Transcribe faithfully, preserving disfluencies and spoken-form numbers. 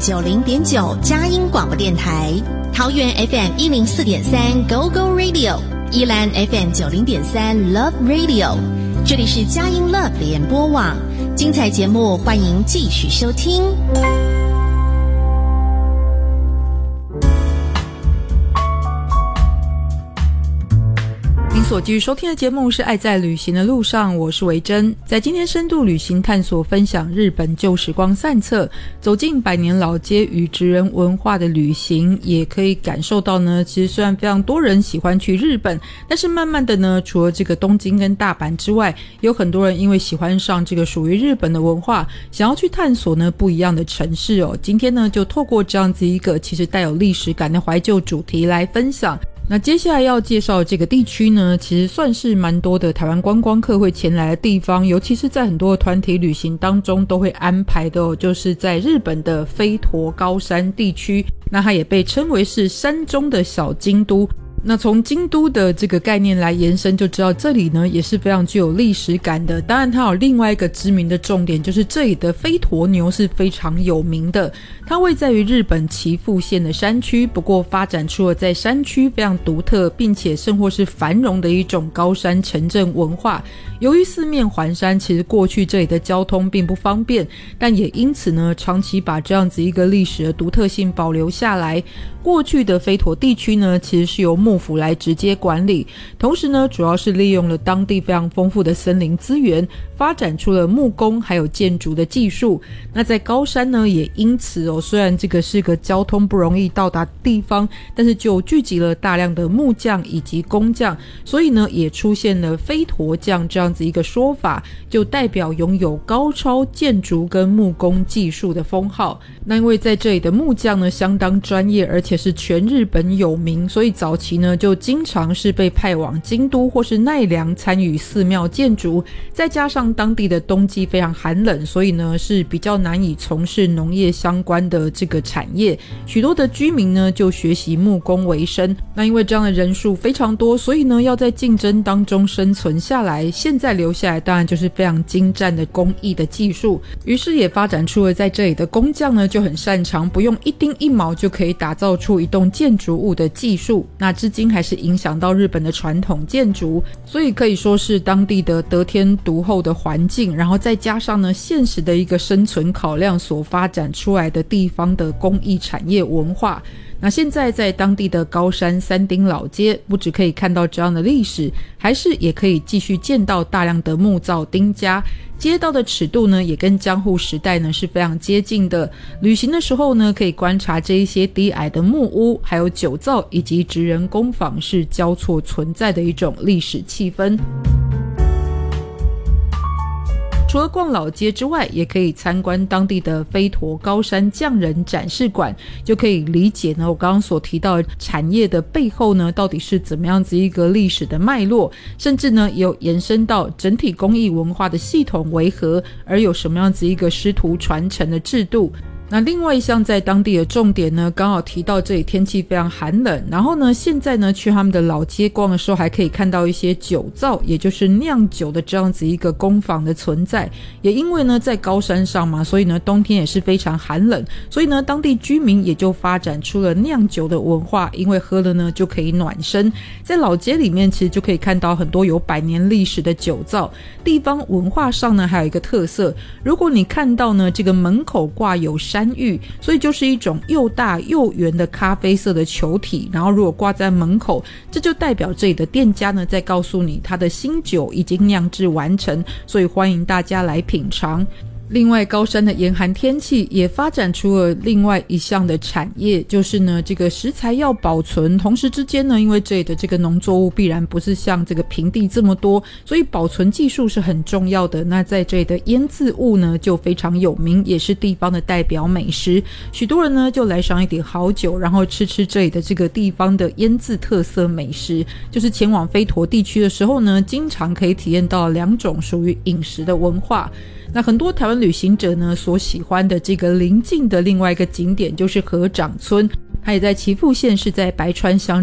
九零点九佳音广播电台，桃园 F M 一零四点三 Go Go Radio， 宜兰 F M 九零点三 Love Radio， 这里是佳音 Love 联播网，精彩节目欢迎继续收听。 您所继续收听的节目是爱在旅行的路上，我是维珍。在今天深度旅行探索分享日本旧时光散策，走进百年老街与职人文化的旅行，也可以感受到呢，其实虽然非常多人喜欢去日本，但是慢慢的呢，除了这个东京跟大阪之外，有很多人因为喜欢上这个属于日本的文化，想要去探索呢不一样的城市哦。今天呢，就透过这样子一个其实带有历史感的怀旧主题来分享。那接下来要介绍这个地区呢，其实算是蛮多的台湾观光客会前来的地方，尤其是在很多的团体旅行当中都会安排的哦，就是在日本的飞驒高山地区，那它也被称为是山中的小京都。那从京都的这个概念来延伸，就知道这里呢也是非常具有历史感的。当然它有另外一个知名的重点，就是这里的飞驒牛是非常有名的。它位在于日本岐阜县的山区，不过发展出了在山区非常独特并且生活是繁荣的一种高山城镇文化。由于四面环山，其实过去这里的交通并不方便，但也因此呢长期把这样子一个历史的独特性保留下来。过去的飞驒地区呢其实是由幕府来直接管理，同时呢主要是利用了当地非常丰富的森林资源，发展出了木工还有建筑的技术。那在高山呢也因此哦，虽然这个是个交通不容易到达的地方，但是就聚集了大量的木匠以及工匠，所以呢也出现了飞驒匠这样子一个说法，就代表拥有高超建筑跟木工技术的封号。那因为在这里的木匠呢相当专业，而且是全日本有名，所以早期呢就经常是被派往京都或是奈良参与寺庙建筑，再加上当地的冬季非常寒冷，所以呢是比较难以从事农业相关的这个产业，许多的居民呢就学习木工为生。那因为这样的人数非常多，所以呢要在竞争当中生存下来，现在留下来当然就是非常精湛的工艺的技术，于是也发展出了在这里的工匠呢就很擅长不用一丁一毛就可以打造出一栋建筑物的技术，那至今还是影响到日本的传统建筑，所以可以说是当地的得天独厚的环境，然后再加上呢现实的一个生存考量所发展出来的地方的工艺产业文化。那现在在当地的高山三丁老街，不只可以看到这样的历史，还是也可以继续见到大量的木造丁家，街道的尺度呢也跟江户时代呢是非常接近的。旅行的时候呢可以观察这一些低矮的木屋，还有酒造以及职人工坊是交错存在的一种历史气氛。除了逛老街之外，也可以参观当地的飞驒高山匠人展示馆，就可以理解呢我刚刚所提到的产业的背后呢到底是怎么样子一个历史的脉络，甚至呢也有延伸到整体工艺文化的系统为何，而有什么样子一个师徒传承的制度。那另外一项在当地的重点呢，刚好提到这里天气非常寒冷，然后呢现在呢去他们的老街逛的时候，还可以看到一些酒造，也就是酿酒的这样子一个工坊的存在。也因为呢在高山上嘛，所以呢冬天也是非常寒冷，所以呢当地居民也就发展出了酿酒的文化，因为喝了呢就可以暖身。在老街里面其实就可以看到很多有百年历史的酒造。地方文化上呢还有一个特色，如果你看到呢这个门口挂有山芋，所以就是一种又大又圆的咖啡色的球体，然后如果挂在门口，这就代表这里的店家呢在告诉你他的新酒已经酿制完成，所以欢迎大家来品尝。另外高山的严寒天气也发展出了另外一项的产业，就是呢这个食材要保存，同时之间呢因为这里的这个农作物必然不是像这个平地这么多，所以保存技术是很重要的。那在这里的腌制物呢就非常有名，也是地方的代表美食，许多人呢就来上一点好酒，然后吃吃这里的这个地方的腌制特色美食。就是前往飞驒地区的时候呢，经常可以体验到两种属于饮食的文化。那很多台湾旅行者呢所喜欢的这个邻近的另外一个景点就是合掌村，它也在岐阜县，是在白川乡